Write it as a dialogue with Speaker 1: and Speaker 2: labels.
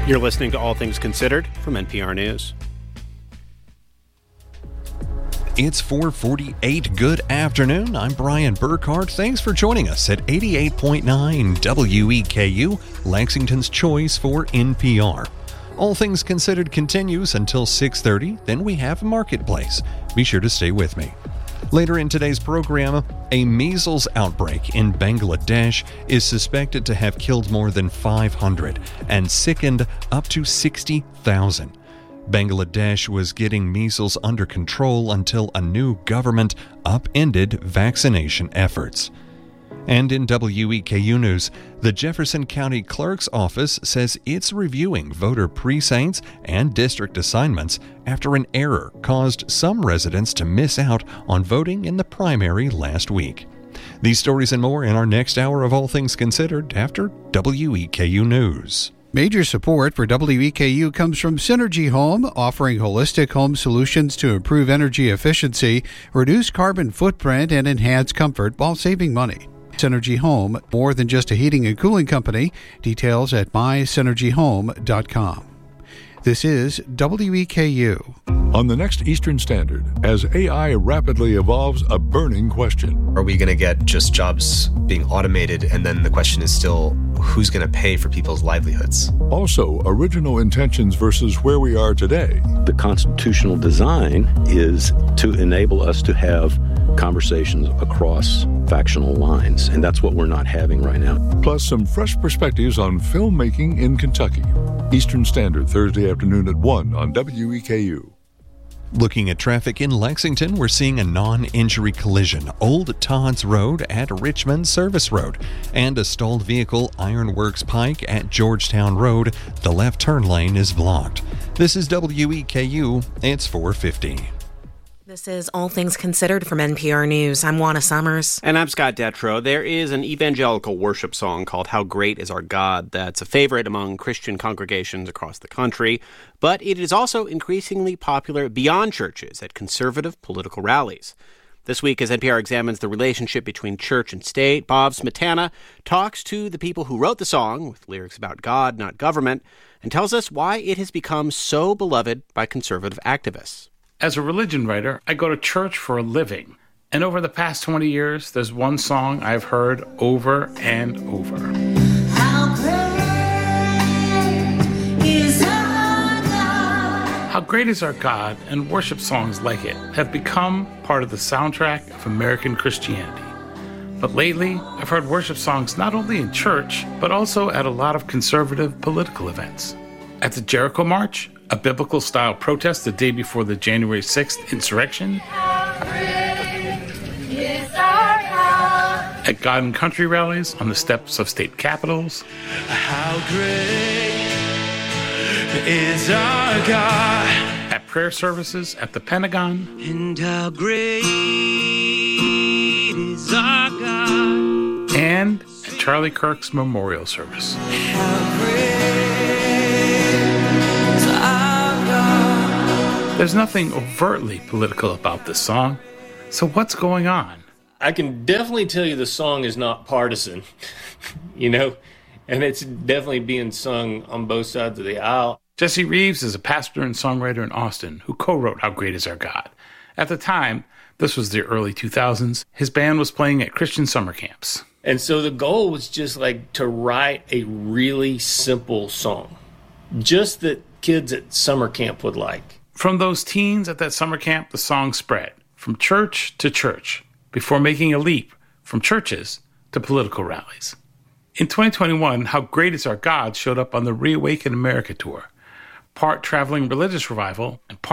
Speaker 1: You're listening to All Things Considered from NPR News.
Speaker 2: It's 4:48. Good afternoon. I'm Brian Burkhart. Thanks for joining us at 88.9 WEKU, Lexington's choice for NPR. All Things Considered continues until 6:30. Then we have Marketplace. Be sure to stay with me. Later in today's program, a measles outbreak in Bangladesh is suspected to have killed more than 500 and sickened up to 60,000. Bangladesh was getting measles under control until a new government upended vaccination efforts. And in WEKU News, the Jefferson County Clerk's Office says it's reviewing voter precincts and district assignments after an error caused some residents to miss out on voting in the primary last week. These stories and more in our next hour of All Things Considered after WEKU News.
Speaker 3: Major support for WEKU comes from Synergy Home, offering holistic home solutions to improve energy efficiency, reduce carbon footprint, and enhance comfort while saving money. Synergy Home, more than just a heating and cooling company. Details at mysynergyhome.com. This is WEKU.
Speaker 4: On the next Eastern Standard, as AI rapidly evolves, a burning question.
Speaker 5: Are we going to get just jobs being automated? And then the question is still, who's going to pay for people's livelihoods?
Speaker 4: Also, original intentions versus where we are today.
Speaker 6: The constitutional design is to enable us to have conversations across factional lines, and that's what we're not having right now.
Speaker 4: Plus some fresh perspectives on filmmaking in Kentucky. Eastern Standard, Thursday afternoon at 1 on WEKU.
Speaker 2: Looking at traffic in Lexington, we're seeing a non-injury collision, Old Todd's Road at Richmond Service Road, and a stalled vehicle, Ironworks Pike at Georgetown Road. The left turn lane is blocked. This is WEKU. It's 4:50.
Speaker 7: This is All Things Considered from NPR News. I'm Juana Summers.
Speaker 1: And I'm Scott Detrow. There is an evangelical worship song called How Great Is Our God that's a favorite among Christian congregations across the country, but it is also increasingly popular beyond churches at conservative political rallies. This week, as NPR examines the relationship between church and state, Bob Smietana talks to the people who wrote the song, with lyrics about God, not government, and tells us why it has become so beloved by conservative activists.
Speaker 8: As a religion writer, I go to church for a living. And over the past 20 years, there's one song I've heard over and over. How great is our God? How great is our God, and worship songs like it have become part of the soundtrack of American Christianity. But lately, I've heard worship songs not only in church, but also at a lot of conservative political events. At the Jericho March, a biblical-style protest the day before the January 6th insurrection. At God and Country rallies on the steps of state capitals. How great is our God. At prayer services at the Pentagon. And how great is our God. And at Charlie Kirk's memorial service. How great. There's nothing overtly political about this song. So what's going on?
Speaker 9: I can definitely tell you the song is not partisan, and it's definitely being sung on both sides of the aisle.
Speaker 8: Jesse Reeves is a pastor and songwriter in Austin who co-wrote How Great Is Our God. At the time, this was the early 2000s, his band was playing at Christian summer camps.
Speaker 9: And so the goal was just to write a really simple song, just that kids at summer camp would like.
Speaker 8: From those teens at that summer camp, the song spread from church to church before making a leap from churches to political rallies. In 2021, How Great Is Our God showed up on the Reawaken America tour, part traveling religious revival and part